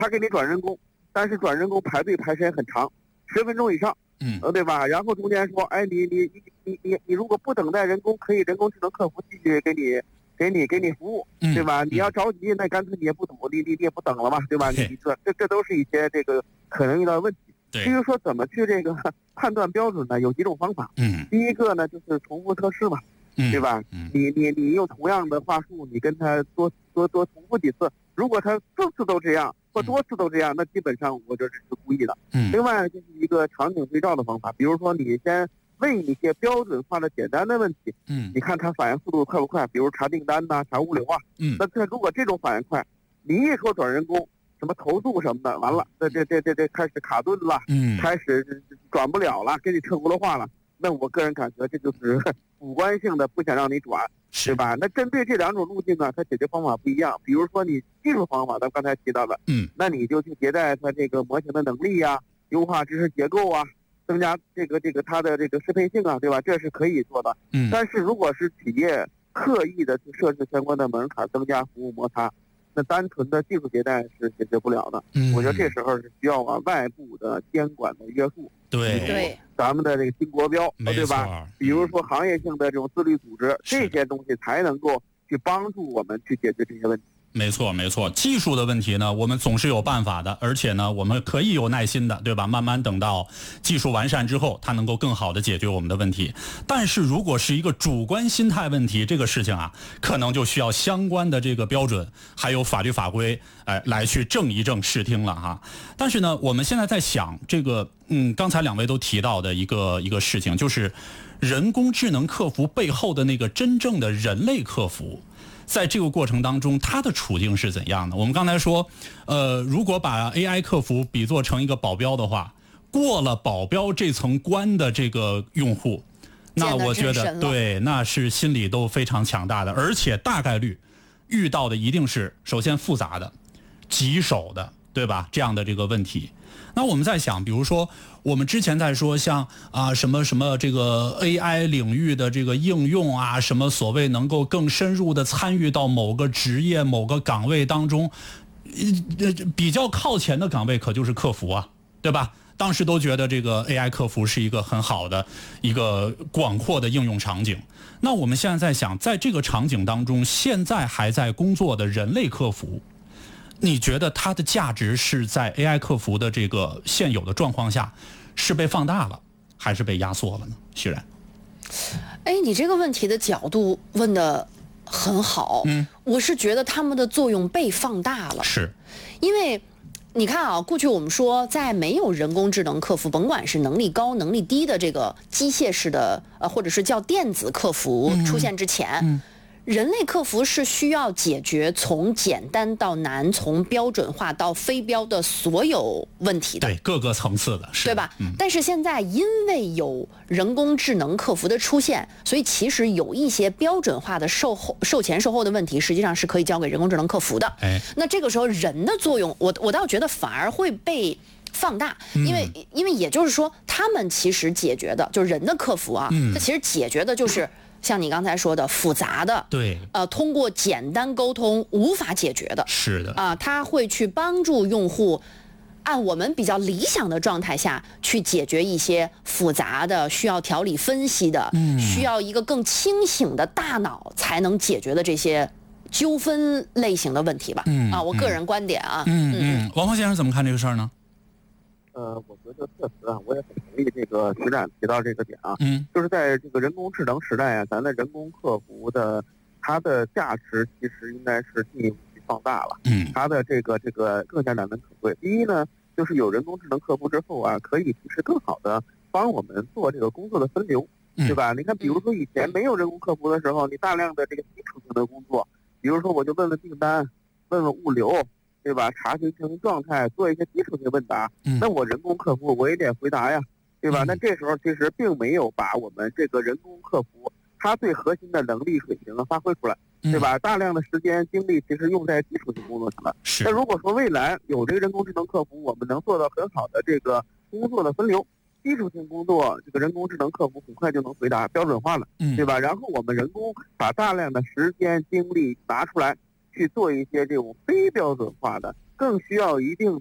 他给你转人工，但是转人工排队排时间很长，10分钟以上，对吧？然后中间说，哎，你如果不等待人工，可以人工智能客服继续给你服务，对吧？你要着急，那干脆你也不等，你也不等了嘛，对吧？这都是一些这个可能遇到的问题。至于说怎么去这个判断标准呢？有几种方法。第一个呢就是重复测试嘛，对吧？你用同样的话术，你跟他多重复几次，如果他4次都这样或多次都这样，那基本上我觉得是故意的。另外就是一个场景对照的方法，比如说你先问一些标准化的简单的问题，你看他反应速度快不快？比如查订单呐、查物流啊，那他如果这种反应快，你一说转人工，什么投诉什么的，完了，这开始卡顿了，开始转不了了，给你车轱辘话了。那我个人感觉这就是主观性的，不想让你转，对吧？那针对这2种路径呢，它解决方法不一样。比如说你技术方法，咱刚才提到的，那你就去迭代它这个模型的能力呀，优化知识结构啊，增加这个它的这个适配性啊，对吧？这是可以做的。但是如果是企业刻意的去设置相关的门槛，增加服务摩擦，那单纯的技术迭代是解决不了的。我觉得这时候是需要外部的监管的约束。 对， 咱们的这个新国标，对吧？比如说行业性的这种自律组织，这些东西才能够去帮助我们去解决这些问题。 没错，技术的问题呢，我们总是有办法的，而且呢，我们可以有耐心的，对吧？慢慢等到技术完善之后，它能够更好的解决我们的问题。但是如果是一个主观心态问题，这个事情啊，可能就需要相关的这个标准，还有法律法规，来去正一正视听了哈。但是呢，我们现在在想这个，刚才2位都提到的一个事情，就是人工智能客服背后的那个真正的人类客服。在这个过程当中，他的处境是怎样的？我们刚才说，如果把 AI 客服比作成一个保镖的话，过了保镖这层关的这个用户，那我觉得对，那是心理都非常强大的，而且大概率遇到的一定是首先复杂的、棘手的，对吧？这样的这个问题。那我们在想，比如说我们之前在说像什么这个 AI 领域的这个应用啊，什么所谓能够更深入的参与到某个职业某个岗位当中，比较靠前的岗位可就是客服啊，对吧？当时都觉得这个 AI 客服是一个很好的一个广阔的应用场景。那我们现在在想，在这个场景当中，现在还在工作的人类客服，你觉得它的价值是在 AI 客服的这个现有的状况下是被放大了还是被压缩了呢？徐然， 你这个问题的角度问得很好。我是觉得他们的作用被放大了， 是因为你看啊，过去我们说在没有人工智能客服，甭管是能力高能力低的这个机械式的或者是叫电子客服出现之前，人类客服是需要解决从简单到难，从标准化到非标的所有问题的， 对，各个层次的， 对吧？但是现在因为有人工智能客服的出现，所以其实有一些标准化的售前售后的问题，实际上是可以交给人工智能客服的。那这个时候人的作用，我倒觉得反而会被放大，因为也就是说，他们其实解决的就是人的客服啊，它其实解决的就是像你刚才说的复杂的， 对， 通过简单沟通无法解决的， 是的， 它会去帮助用户按我们比较理想的状态下去解决一些复杂的、需要条理分析的、需要一个更清醒的大脑才能解决的这些纠纷类型的问题吧。我个人观点啊。 王峰先生怎么看这个事儿呢？ 我觉得确实啊，我也很同意这个徐展提到这个点啊，就是在这个人工智能时代啊，咱的人工客服的它的价值其实应该是进一步去放大了，它的这个更加难能可贵。第一呢，就是有人工智能客服之后啊，可以其实更好的帮我们做这个工作的分流，对吧？你看，比如说以前没有人工客服的时候，你大量的这个基础性的工作，比如说我就问问订单，问问物流，对吧？查询经营状态，做一些基础性问答，那我人工客服我也得回答呀，对吧？那这时候其实并没有把我们这个人工客服它最核心的能力水平发挥出来，对吧？大量的时间精力其实用在基础性工作上了。那如果说未来有这个人工智能客服，我们能做到很好的这个工作的分流，基础性工作这个人工智能客服很快就能回答，标准化了，对吧？然后我们人工把大量的时间精力拿出来去做一些这种非标准化的更需要一定